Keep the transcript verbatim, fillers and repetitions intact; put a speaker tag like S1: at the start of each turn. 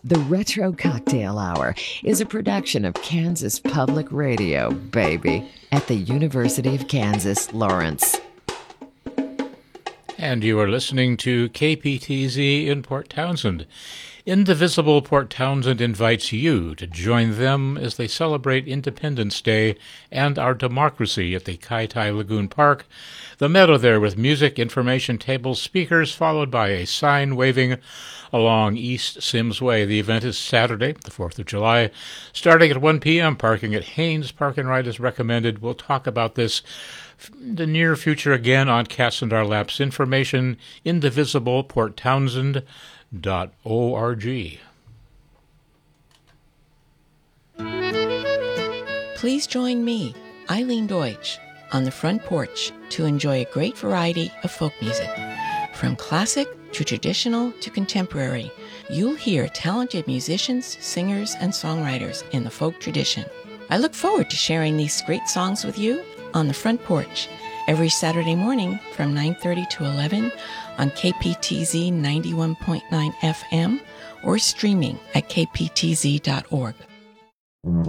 S1: The Retro Cocktail Hour is a production of Kansas Public Radio, baby, at the University of Kansas, Lawrence.
S2: And you are listening to K P T Z in Port Townsend. Indivisible Port Townsend invites you to join them as they celebrate Independence Day and our democracy at the Kai Tai Lagoon Park, the meadow there with music, information tables, speakers, followed by a sign waving along East Sims Way. The event is Saturday, the fourth of July, starting at one p.m. Parking at Haynes Park and Ride is recommended. We'll talk about this in the near future again on Cats and Our Laps. Information, indivisible port townsend dot org.
S3: Please join me, Eileen Deutsch, on the front porch to enjoy a great variety of folk music. From classic to traditional to contemporary, you'll hear talented musicians, singers, and songwriters in the folk tradition. I look forward to sharing these great songs with you on the front porch every Saturday morning from nine thirty to eleven on K P T Z ninety-one point nine F M or streaming at k p t z dot org.